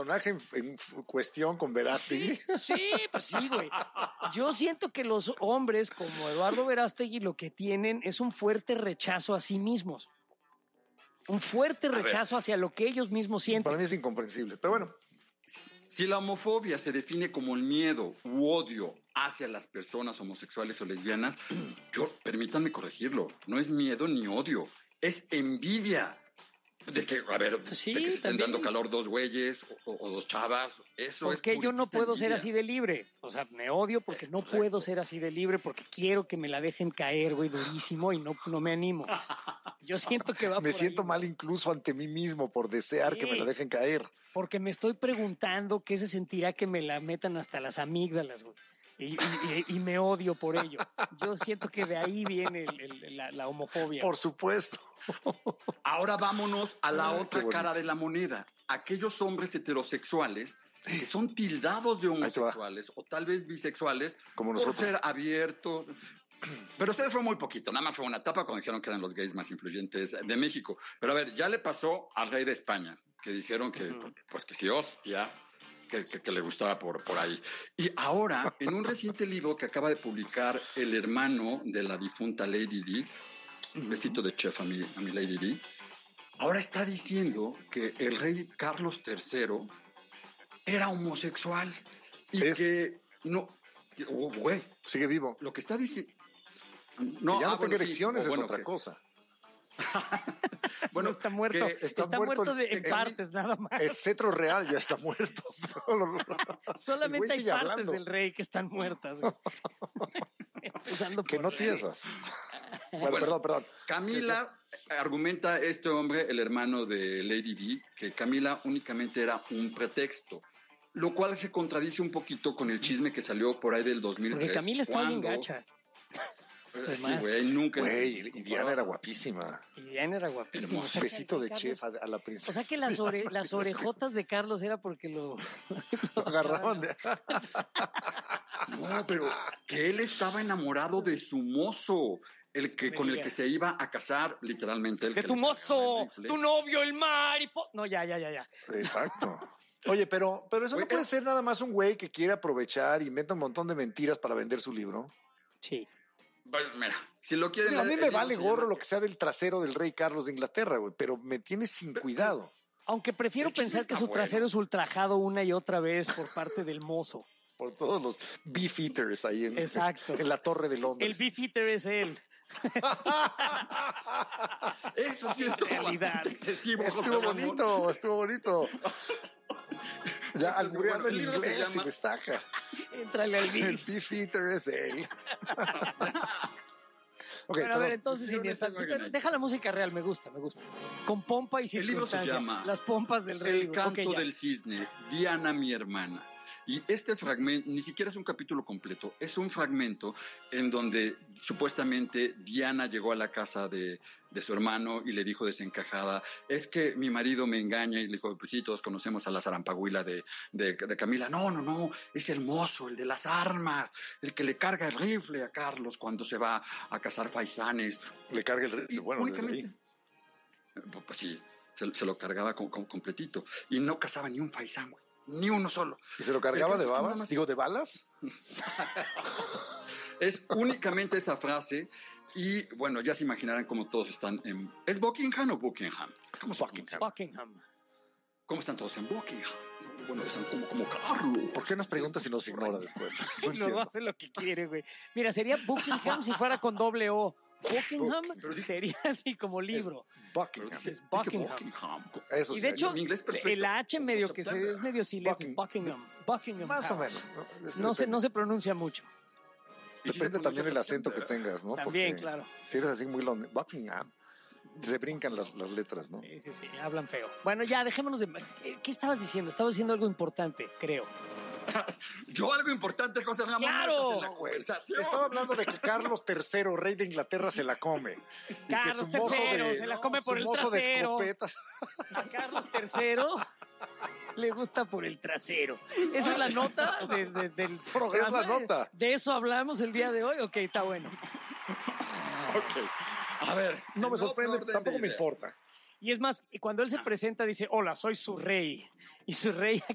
personaje en cuestión con Verástegui. Sí, pues sí, güey. Yo siento que los hombres como Eduardo Verástegui lo que tienen es un fuerte rechazo a sí mismos. Un fuerte rechazo hacia lo que ellos mismos sienten. Para mí es incomprensible, pero bueno. Si la homofobia se define como el miedo u odio hacia las personas homosexuales o lesbianas, permítanme corregirlo, no es miedo ni odio, es envidia. De que, a ver, Sí, de que se estén también. dando calor dos güeyes o dos chavas, eso es Porque yo no puritita puedo ser envidia. así de libre. O sea, me odio porque Es no correcto. puedo ser así de libre porque quiero que me la dejen caer, güey, durísimo y no me animo. Yo siento que va Me por siento ahí, mal incluso ante mí mismo por desear Sí. que me la dejen caer. porque me estoy preguntando qué se sentirá que me la metan hasta las amígdalas, güey. Y me odio por ello. Yo siento que de ahí viene la homofobia. Por supuesto. Ahora vámonos a la Ay, qué otra bonito. cara de la moneda. Aquellos hombres heterosexuales que son tildados de te va. homosexuales o tal vez bisexuales Como por nosotros. ser abiertos. Pero ustedes fue muy poquito, nada más fue una etapa cuando dijeron que eran los gays más influyentes de México. Pero a ver, ya le pasó al rey de España, que dijeron que, pues que sí, hostia, que le gustaba por ahí. Y ahora, en un reciente libro que acaba de publicar el hermano de la difunta Lady Di, un besito de chef a mi Lady Di, ahora está diciendo que el rey Carlos III era homosexual y que no, güey, Sigue vivo. lo que está diciendo. No, que ya no tenga bueno, sí. erecciones es Bueno, otra que- cosa. Bueno, No está muerto. que está muerto en partes, nada más. El cetro real ya está muerto. Solamente El güey hay sigue partes hablando. del rey que están muertas, güey. Empezando por Que no ahí. tiesas. Bueno, perdón. Camila argumenta este hombre, el hermano de Lady Di, que Camila únicamente era un pretexto, lo cual se contradice un poquito con el chisme que salió por ahí del 2003. Porque Camila está bien cuando- gacha. Sí, güey, nunca. Güey, y Diana era guapísima. Y Diana era guapísima. Hermoso. O sea, que- Besito de Carlos- chef a la princesa. O sea que las orejotas de Carlos era porque lo Lo agarraban de... No, pero que él estaba enamorado de su mozo, con el que se iba a casar, literalmente. De tu mozo, tu novio, el mariposa. No, ya. Exacto. Oye, pero eso Güey, no puede pero- ser nada más un güey que quiere aprovechar y inventa un montón de mentiras para vender su libro. Sí. Bueno, mira, si lo quieren... Digo, a mí el me libro vale se gorro llama- lo que sea del trasero del rey Carlos de Inglaterra, güey, pero me tienes sin cuidado. Aunque prefiero El chisme pensar que está su bueno. trasero es ultrajado una y otra vez por parte del mozo. Por todos los beef eaters ahí en, Exacto. en la Torre de El Londres. beef eater es él. Eso sí es realidad. bastante excesivo. José Estuvo Ramón. bonito, estuvo bonito. Ya albureando Bueno, el en libro se inglés y llama- destaca. Entrale al El beef. beef eater es él. Ok, Bueno, a ver, perdón. entonces, Pusieron Iniesta, ese órgano ahí. deja la música real, me gusta. Con pompa y El libro se circunstancia. llama Las pompas del rey. El güey. canto Ok, ya. del cisne, Diana mi hermana. Y este fragmento ni siquiera es un capítulo completo, es un fragmento en donde supuestamente Diana llegó a la casa de su hermano y le dijo desencajada, es que mi marido me engaña, y le dijo, pues sí, todos conocemos a la zarampahuila de Camila. No, es el mozo, el de las armas, el que le carga el rifle a Carlos cuando se va a cazar faisanes. Le carga el... Y Bueno, desde únicamente, ahí. pues sí, se lo cargaba completito y no cazaba ni un faisán, güey. Ni uno solo. ¿Y se lo cargaba El de caso es que nada babas? más- Digo, ¿de balas? Es únicamente esa frase. Y bueno, ya se imaginarán cómo todos están en. ¿Es Buckingham o Buckingham? ¿Cómo se pronuncia? Buckingham. ¿Cómo están todos en Buckingham? Bueno, están como Carlos. ¿Por qué nos preguntas si nos ignora después? No Y luego entiendo. hace lo que quiere, güey. Mira, sería Buckingham si fuera con doble O. Buckingham Pero dije- sería así como libro. Buckingham. Es Buckingham. Eso Y sí. de hecho, mi inglés perfecto. el H medio que es medio silente. Buckingham. Buckingham. Más o House. menos. ¿no? Es que No se pronuncia mucho. Depende también del acento que tengas, ¿no? También, Porque claro. Si eres así muy Buckingham, se brincan las letras, ¿no? Sí, hablan feo. Bueno, ya, dejémonos de... ¿Qué estabas diciendo? Estabas diciendo algo importante, creo. Yo algo importante, José Ramón. ¡Claro! No estás en la conversación. Estaba hablando de que Carlos III, rey de Inglaterra, se la come. Y que Carlos su mozo III se la come por su el mozo de trasero. escopetas. A Carlos III le gusta por el trasero. Esa es la nota del programa. Es la nota. De eso hablamos el día de hoy. Ok, está bueno. Ok. A ver. No me en otro sorprende, orden tampoco de me ideas. importa. Y es más, cuando él se presenta dice, hola, soy su rey. Y su rey